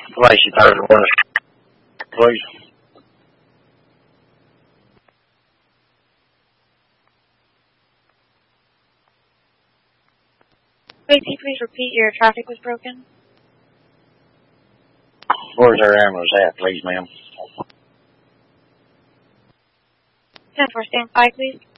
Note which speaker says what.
Speaker 1: Lacey Third West, please.
Speaker 2: Lacey, please repeat your traffic was broken.
Speaker 1: Where's their ambulance at, please, ma'am?
Speaker 2: 10-4, stand by, please.